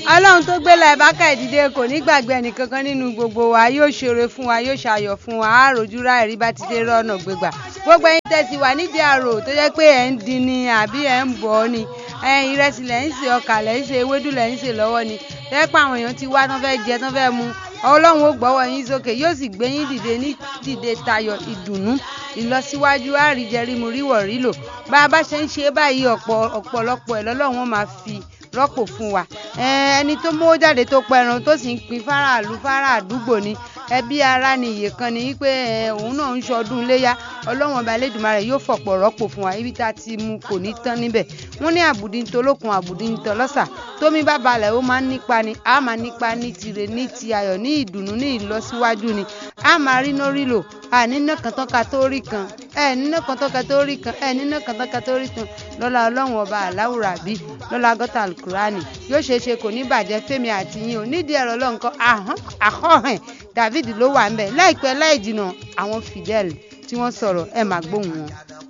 Ọlọ́run tó gbé Làbákà ìdìde kò ní gbàgbé ẹnìkankan nínú gbogbo wa, yóò ṣoore fún wa, yóò ṣayọ̀ fún wa, á rojú ráàrí bá ti dé rọ́nà gbégbà. Gbogbo ẹ̀yin tẹ́ ti wà nídìí àrò tó jẹ́ pé ẹ̀ ń dín ni àbí ẹ̀ ń bọ̀ ni, ìrẹsì lẹ̀ ń sè, ọkà lẹ̀ ń sè, ewédú lẹ̀ ń sè lọ́wọ́ ni, tẹ́ pé àwọn èèyàn ti wá tán fẹ́ jẹ tán fẹ́ mu. Ọlọ́run ó gbọ́wọ́ yín sókè, yóò sì gbé yín dìde ní dìde tayọ̀ ìdùnnú ìlọsíwájú àríjẹrímu ríwọ̀ rílò. Bá a bá ṣe ń ṣe báyìí ọ̀pọ̀lọpọ̀ ẹ̀ lọ́lọ́run ó máa fi rọ́pò fún wa. Ẹni tó mówó jáde tó pẹran tó sì ń pín fáráàlú àdúgbò ni ẹbí ara ni iye kan ni wípé òun náà ń ṣọdún iléyá. Ọlọ́run ọba Elédùmarè yóò fọ̀pọ̀ rọ́pò fún wa, ibi tá a ti mú kò ní tán níbẹ̀. Wọ́n ní àbùdí ń tolókun àbùdí ń tọlọ́sà, tómi bá balẹ̀ ó máa ń nípa ni, a máa nípa ní tire ní ti ayọ̀ ní ìdùnnú ní ìlọsíwájú ni, a máa rí nórí lò, nínú kan tán ka tó rí kan, nínú kan tán ka tó rí kan, nínú kan tán ka tó rí kan, lọ́lá Ọlọ́run ọba Aláwùrábí, lọ́lá gọ́tà Al-Kùránì, yóò ṣeéṣe kò ní bàjẹ́ fẹ́mi àti yín o. Nídìí ẹ̀rọ Ọlọ́run kan àhọ́hìn David ló wà ń bẹ̀. Láìpẹ́ láì jìnnà àwọn Fidel tí wọ́n sọ̀rọ̀ ẹ máa gbóhùn wọn.